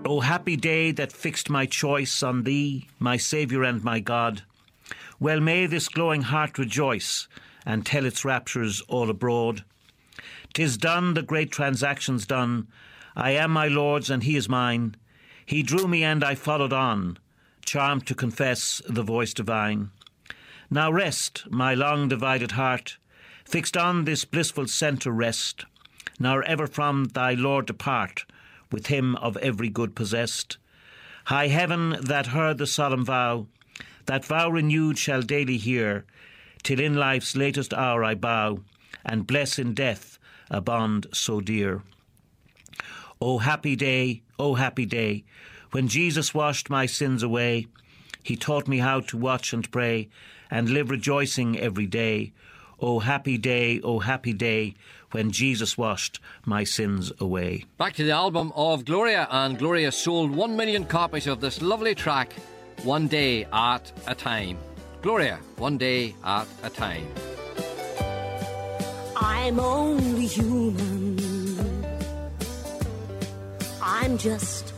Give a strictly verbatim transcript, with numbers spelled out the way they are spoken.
O happy day that fixed my choice on thee, my Saviour and my God. Well may this glowing heart rejoice and tell its raptures all abroad. 'Tis done, the great transaction's done. I am my Lord's and he is mine. He drew me and I followed on, charmed to confess the voice divine. Now rest, my long divided heart, fixed on this blissful centre rest, nor ever from thy Lord depart, with him of every good possessed. High heaven that heard the solemn vow, that vow renewed shall daily hear, till in life's latest hour I bow, and bless in death a bond so dear. O happy day, O happy day, when Jesus washed my sins away. He taught me how to watch and pray, and live rejoicing every day. O happy day, O happy day, when Jesus washed my sins away. Back to the album of Gloria, and Gloria sold one million copies of this lovely track, One Day at a Time. Gloria, One Day at a Time. I'm only human. I'm just